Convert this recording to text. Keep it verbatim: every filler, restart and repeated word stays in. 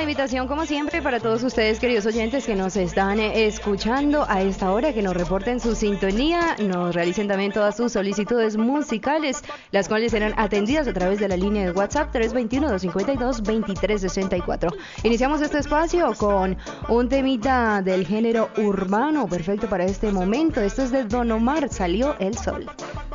la invitación, como siempre, para todos ustedes, queridos oyentes, que nos están eh, escuchando a esta hora, que nos reporten su sintonía, nos realicen también todas sus solicitudes musicales, las cuales serán atendidas a través de la línea de WhatsApp tres dos uno, dos cinco dos, dos tres seis cuatro. Iniciamos este espacio con un temita del género urbano, perfecto para este momento. Esto es de Don Omar, Salió el Sol.